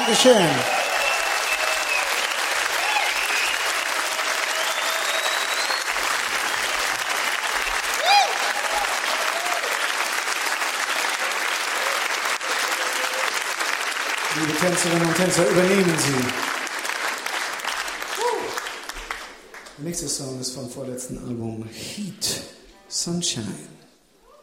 Dankeschön. Liebe Tänzerinnen und Tänzer, übernehmen Sie. Der nächste Song ist vom vorletzten Album Heat, Sunshine.